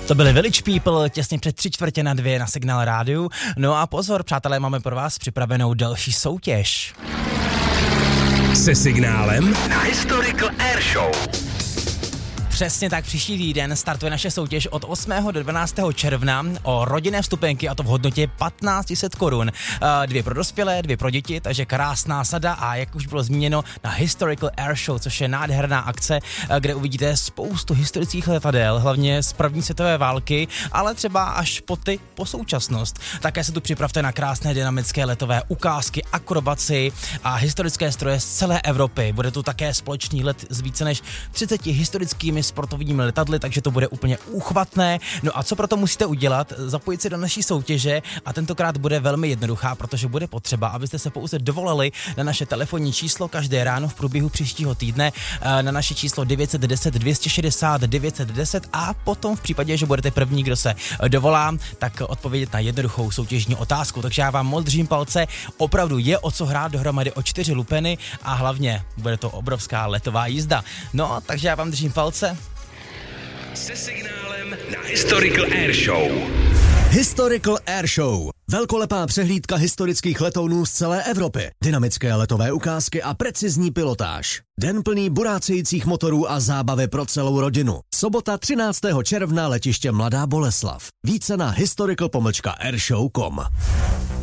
To byly Village People těsně před 3:45 na Signál rádiu. No a pozor, přátelé, máme pro vás připravenou další soutěž. Se Signálem na Historical Airshow. Přesně tak, příští týden startuje naše soutěž od 8. do 12. června o rodinné vstupenky, a to v hodnotě 1500 korun. 2 pro dospělé, 2 pro děti, takže krásná sada, a jak už bylo zmíněno, na Historical Airshow, což je nádherná akce, kde uvidíte spoustu historických letadel, hlavně z první světové války, ale třeba až po současnost. Také se tu připravte na krásné dynamické letové ukázky, akrobaci a historické stroje z celé Evropy. Bude tu také společný let s více než 30 historickými sportovními letadly, takže to bude úplně úchvatné. No a co proto musíte udělat? Zapojit se do naší soutěže, a tentokrát bude velmi jednoduchá, protože bude potřeba, abyste se pouze dovolali na naše telefonní číslo každé ráno v průběhu příštího týdne, na naše číslo 910 260 910, a potom v případě, že budete první, kdo se dovolá, tak odpovědět na jednoduchou soutěžní otázku. Takže já vám moc držím palce, opravdu je o co hrát dohromady o 4 lupeny a hlavně bude to obrovská letová jízda. No, takže já vám držím palce. Se Signálem na Historical Airshow. Historical Airshow. Velkolepá přehlídka historických letounů z celé Evropy. Dynamické letové ukázky a precizní pilotáž. Den plný burácejících motorů a zábavy pro celou rodinu. Sobota 13. června, letiště Mladá Boleslav. Více na historical-airshow.com.